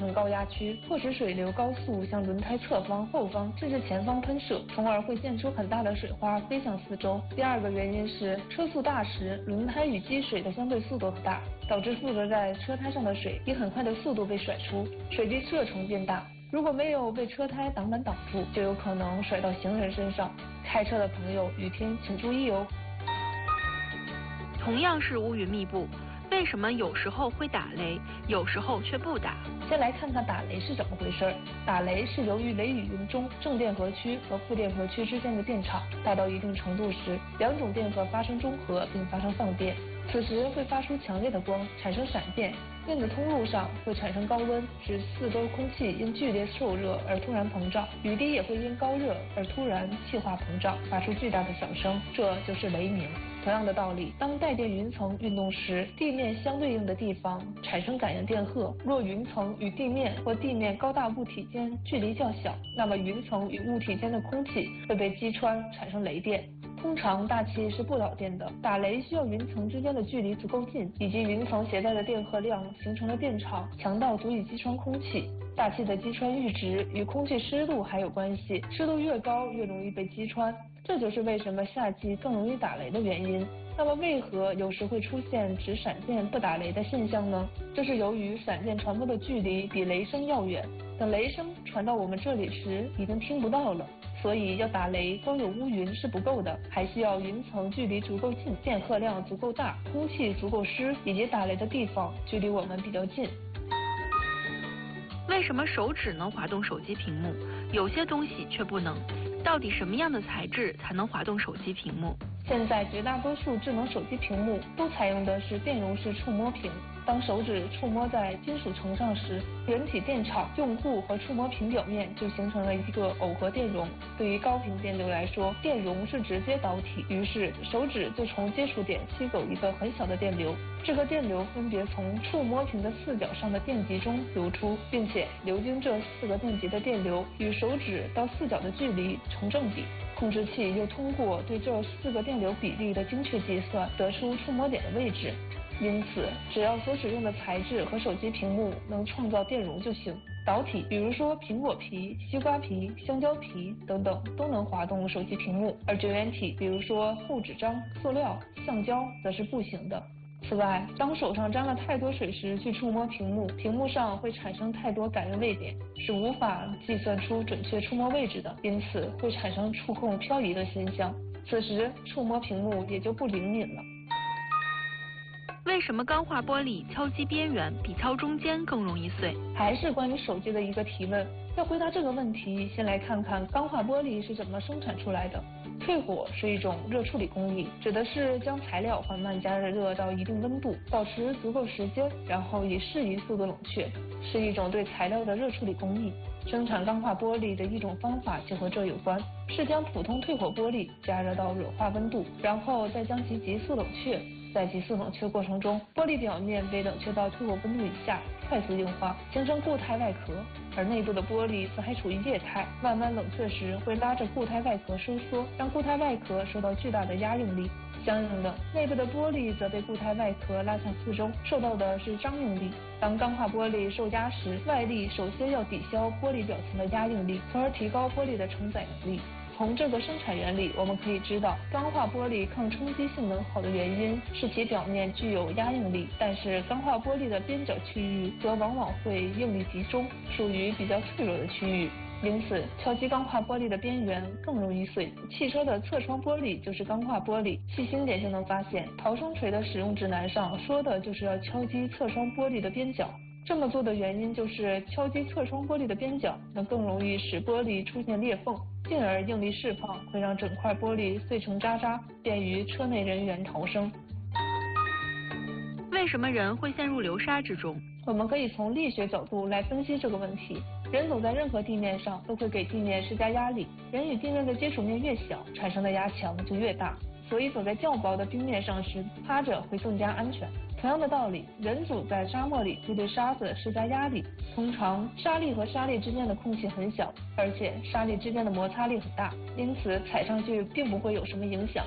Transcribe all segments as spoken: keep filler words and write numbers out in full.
成高压区，迫使水流高速向轮胎侧方、后方甚至前方喷射，从而会溅出很大的水花飞向四周。第二个原因是车速大时，轮胎与积水的相对速度很大，导致附着在车胎上的水以很快的速度被甩出，水滴射程变大。如果没有被车胎挡板挡住，就有可能甩到行人身上。开车的朋友，雨天请注意哦。 同样是乌云密布，为什么有时候会打雷，有时候却不打？ 先来看看打雷是怎么回事。打雷是由于雷雨云中正电荷区和负电荷区之间的电场大到一定程度时，两种电荷发生中和并发生放电，此时会发出强烈的光，产生闪电。电子通路上会产生高温，使四周空气因剧烈受热而突然膨胀，雨滴也会因高热而突然气化膨胀，发出巨大的响声，这就是雷鸣。同样的道理，当带电云层运动时，地面相对应的地方产生感应电荷。若云层与地面或地面高大物体间距离较小，那么云层与物体间的空气会被击穿，产生雷电。通常大气是不导电的，打雷需要云层之间的距离足够近，以及云层携带的电荷量形成的电场强到足以击穿空气。大气的击穿阈值与空气湿度还有关系，湿度越高越容易被击穿，这就是为什么夏季更容易打雷的原因。那么为何有时会出现只闪电不打雷的现象呢？这是由于闪电传播的距离比雷声要远，等雷声传到我们这里时已经听不到了。所以要打雷光有乌云是不够的，还需要云层距离足够近，电荷量足够大，空气足够湿，以及打雷的地方距离我们比较近。 为什么手指能滑动手机屏幕，有些东西却不能？到底什么样的材质才能滑动手机屏幕？ 现在绝大多数智能手机屏幕都采用的是电容式触摸屏。当手指触摸在金属层上时，人体电场、用户和触摸屏表面就形成了一个耦合电容。对于高频电流来说，电容是直接导体，于是手指就从接触点吸走一个很小的电流，这个电流分别从触摸屏的四角上的电极中流出，并且流经这四个电极的电流与手指到四角的距离成正比。控制器又通过对这四个电流比例的精确计算，得出触摸点的位置。因此，只要所使用的材质和手机屏幕能创造电容就行。导体，比如说苹果皮、西瓜皮、香蕉皮等等，都能滑动手机屏幕；而绝缘体，比如说厚纸张、塑料、橡胶，则是不行的。此外，当手上沾了太多水时去触摸屏幕，屏幕上会产生太多感应位点，是无法计算出准确触摸位置的，因此会产生触控漂移的现象。此时，触摸屏幕也就不灵敏了。 为什么钢化玻璃敲击边缘比敲中间更容易碎？ 还是关于手机的一个提问。要回答这个问题，先来看看钢化玻璃是怎么生产出来的。淬火是一种热处理工艺，指的是将材料缓慢加热到一定温度，保持足够时间，然后以适宜速度冷却，是一种对材料的热处理工艺。生产钢化玻璃的一种方法就和这有关，是将普通退火玻璃加热到软化温度，然后再将其急速冷却。在急速冷却过程中，玻璃表面被冷却到退火温度以下，快速硬化，形成固态外壳，而内部的玻璃则还处于液态，慢慢冷却时会拉着固态外壳收缩，让固态外壳受到巨大的压应力。相应的，内部的玻璃则被固态外壳拉向四周，受到的是张应力。当钢化玻璃受压时，外力首先要抵消玻璃表层的压应力，从而提高玻璃的承载能力。从这个生产原理，我们可以知道，钢化玻璃抗冲击性能好的原因是其表面具有压应力，但是钢化玻璃的边角区域则往往会应力集中，属于比较脆弱的区域。因此，敲击钢化玻璃的边缘更容易碎。汽车的侧窗玻璃就是钢化玻璃，细心点就能发现，逃生锤的使用指南上说的就是要敲击侧窗玻璃的边角。这么做的原因就是敲击侧窗玻璃的边角能更容易使玻璃出现裂缝，进而应力释放，会让整块玻璃碎成渣渣，便于车内人员逃生。 为什么人会陷入流沙之中？ 我们可以从力学角度来分析这个问题。人走在任何地面上都会给地面施加压力，人与地面的接触面越小，产生的压强就越大，所以走在较薄的冰面上时，趴着会更加安全。同样的道理，人走在沙漠里会对沙子施加压力，通常沙粒和沙粒之间的空隙很小，而且沙粒之间的摩擦力很大，因此踩上去并不会有什么影响。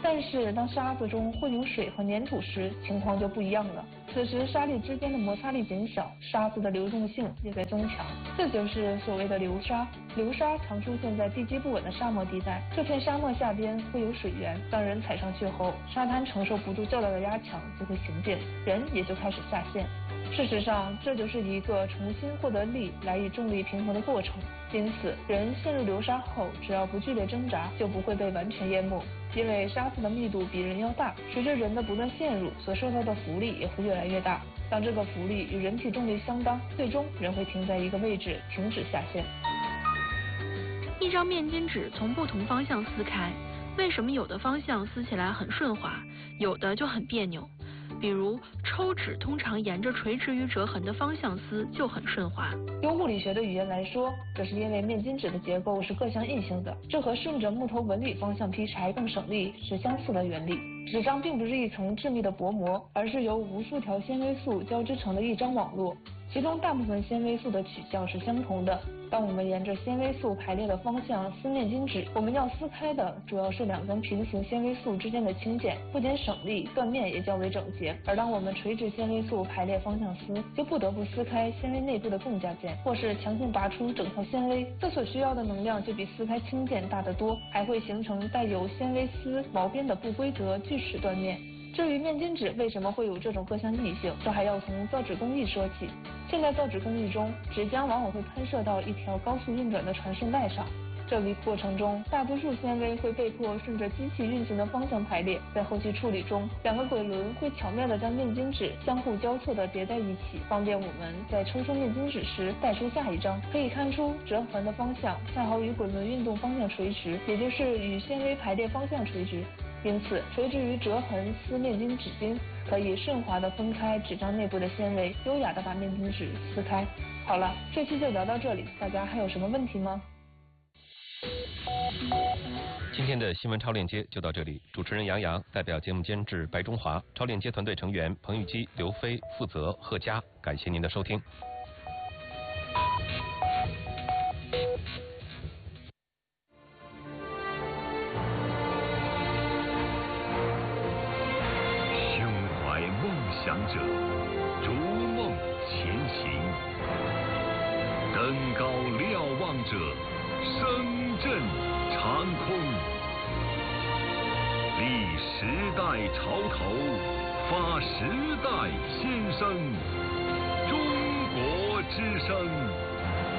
但是当沙子中混有水和粘土时，情况就不一样了。此时沙粒之间的摩擦力减小，沙子的流动性也在增强，这就是所谓的流沙。流沙常出现在地基不稳的沙漠地带，这片沙漠下边会有水源，当人踩上去后，沙滩承受不住较大的压强就会形变，人也就开始下陷。事实上，这就是一个重新获得力来与重力平衡的过程。因此，人陷入流沙后，只要不剧烈挣扎，就不会被完全淹没。因为沙子的密度比人要大，随着人的不断陷入，所受到的浮力也会越来越大。当这个浮力与人体重力相当，最终人会停在一个位置，停止下陷。 一张面巾纸从不同方向撕开，为什么有的方向撕起来很顺滑，有的就很别扭？比如抽纸通常沿着垂直于折痕的方向撕就很顺滑。 用物理学的语言来说，这是因为面巾纸的结构是各项异性的，这和顺着木头纹理方向劈柴更省力是相似的原理。纸张并不是一层致密的薄膜，而是由无数条纤维素交织成的一张网络，其中大部分纤维素的取向是相同的。当我们沿着纤维素排列的方向撕面巾纸，我们要撕开的主要是两根平行纤维素之间的轻键，不仅省力，断面也较为整洁。而当我们垂直纤维素排列方向撕，就不得不撕开纤维内部的共价键，或是强行拔出整条纤维，这所需要的能量就比撕开轻键大得多，还会形成带有纤维丝毛边的不规则锯齿断面。至于面巾纸为什么会有这种各项异性，这还要从造纸工艺说起。现代造纸工艺中，纸浆往往会喷射到一条高速运转的传送带上，这个过程中，大多数纤维会被迫顺着机器运行的方向排列。在后期处理中，两个滚轮会巧妙地将面巾纸相互交错地叠在一起，方便我们在抽出面巾纸时带出下一张。可以看出，折痕的方向恰好与滚轮运动方向垂直，也就是与纤维排列方向垂直。因此，垂直于折痕撕面巾纸巾，可以顺滑地分开纸张内部的纤维，优雅地把面巾纸撕开。好了，这期就聊到这里，大家还有什么问题吗？ 今天的新闻超链接就到这里，主持人杨洋代表节目监制白中华、超链接团队成员彭玉基、刘飞、负责贺佳，感谢您的收听。 胸怀梦想者，逐梦前行；登高瞭望者，声震长空。立时代潮头，发时代先声。中国之声。